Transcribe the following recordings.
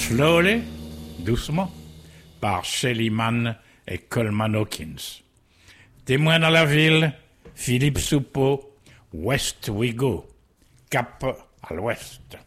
Slowly, doucement, par Shelley Mann et Coleman Hawkins. Témoin dans la ville, Philippe Soupeau, West we go, cap à l'ouest.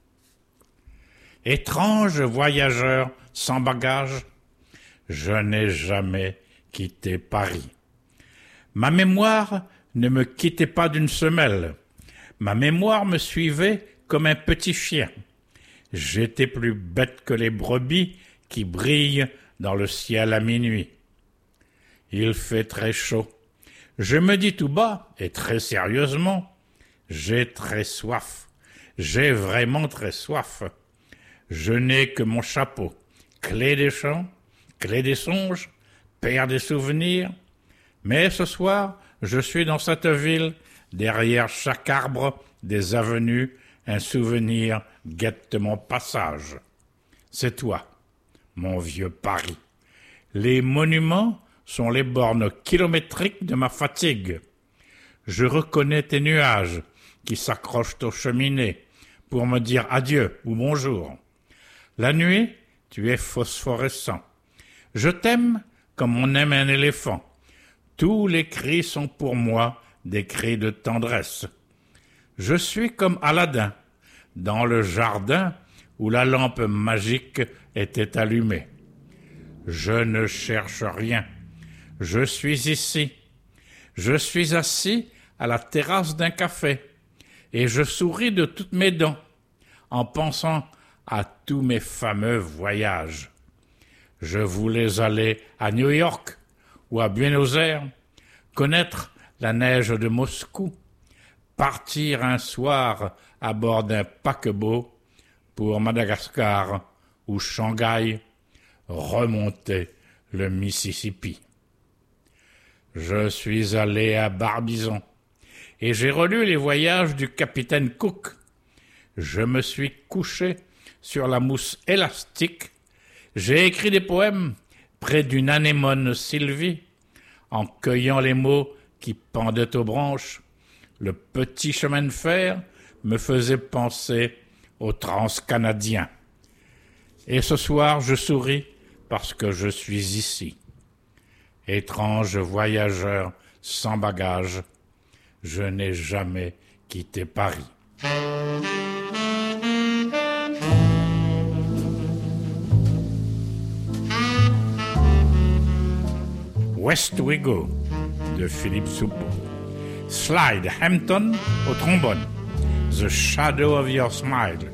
Étrange voyageur sans bagage, je n'ai jamais quitté Paris. Ma mémoire ne me quittait pas d'une semelle. Ma mémoire me suivait comme un petit chien. J'étais plus bête que les brebis qui brillent dans le ciel à minuit. Il fait très chaud. Je me dis tout bas et très sérieusement, j'ai très soif. J'ai vraiment très soif. Je n'ai que mon chapeau, clé des champs, clé des songes, père des souvenirs. Mais ce soir, je suis dans cette ville, derrière chaque arbre des avenues, un souvenir guette mon passage. C'est toi, mon vieux Paris. Les monuments sont les bornes kilométriques de ma fatigue. Je reconnais tes nuages qui s'accrochent aux cheminées pour me dire adieu ou bonjour. La nuit, tu es phosphorescent. Je t'aime comme on aime un éléphant. Tous les cris sont pour moi des cris de tendresse. Je suis comme Aladdin, dans le jardin où la lampe magique était allumée. Je ne cherche rien. Je suis ici. Je suis assis à la terrasse d'un café et je souris de toutes mes dents en pensant à tous mes fameux voyages. Je voulais aller à New York ou à Buenos Aires, connaître la neige de Moscou, partir un soir à bord d'un paquebot pour Madagascar ou Shanghai, remonter le Mississippi. Je suis allé à Barbizon et j'ai relu les voyages du capitaine Cook. Je me suis couché sur la mousse élastique. J'ai écrit des poèmes près d'une anémone sylvie, en cueillant les mots qui pendaient aux branches. Le petit chemin de fer me faisait penser au transcanadien. Et ce soir, je souris parce que je suis ici. Étrange voyageur sans bagage, je n'ai jamais quitté Paris. West We Go de Philippe Soupeau. Slide Hampton au trombone. The Shadow of Your Smile,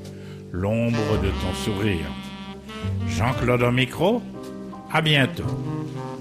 l'ombre de ton sourire. Jean-Claude au micro, à bientôt.